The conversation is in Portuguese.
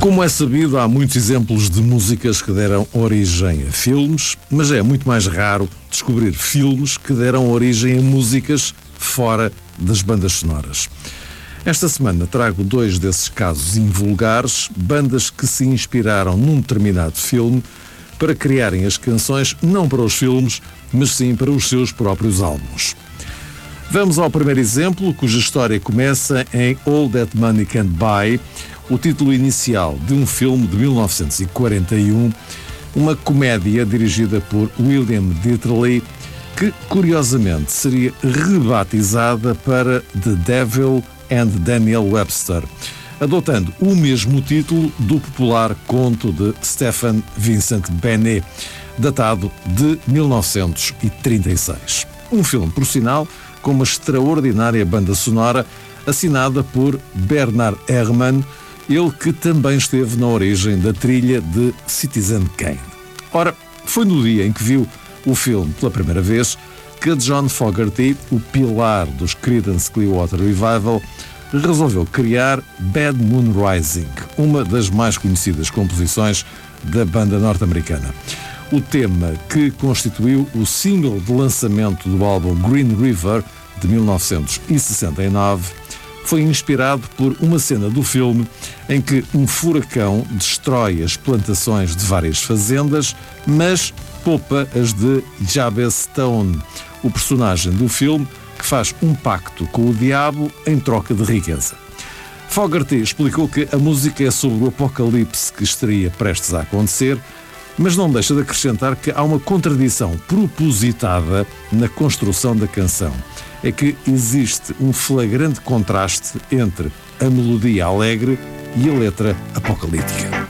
Como é sabido, há muitos exemplos de músicas que deram origem a filmes, mas é muito mais raro descobrir filmes que deram origem a músicas fora das bandas sonoras. Esta semana trago dois desses casos invulgares, bandas que se inspiraram num determinado filme para criarem as canções não para os filmes, mas sim para os seus próprios álbuns. Vamos ao primeiro exemplo, cuja história começa em All That Money Can't Buy, o título inicial de um filme de 1941, uma comédia dirigida por William Dieterle, que curiosamente seria rebatizada para The Devil and Daniel Webster, adotando o mesmo título do popular conto de Stephen Vincent Benet, datado de 1936. Um filme, por sinal, com uma extraordinária banda sonora assinada por Bernard Herrmann, ele que também esteve na origem da trilha de Citizen Kane. Ora, foi no dia em que viu o filme pela primeira vez que John Fogerty, o pilar dos Creedence Clearwater Revival, resolveu criar Bad Moon Rising, uma das mais conhecidas composições da banda norte-americana. O tema que constituiu o single de lançamento do álbum Green River, de 1969, foi inspirado por uma cena do filme em que um furacão destrói as plantações de várias fazendas, mas poupa as de Jabez Stone, o personagem do filme que faz um pacto com o diabo em troca de riqueza. Fogerty explicou que a música é sobre o apocalipse que estaria prestes a acontecer, mas não deixa de acrescentar que há uma contradição propositada na construção da canção. É que existe um flagrante contraste entre a melodia alegre e a letra apocalíptica.